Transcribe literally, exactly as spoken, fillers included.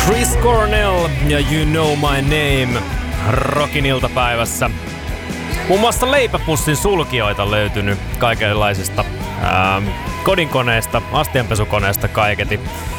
Chris Cornell ja You Know My Name Rockin iltapäivässä. Muun muassa leipäpussin sulkijoita löytynyt kaikenlaisista ähm, kodinkoneista, astianpesukoneesta kaiketi.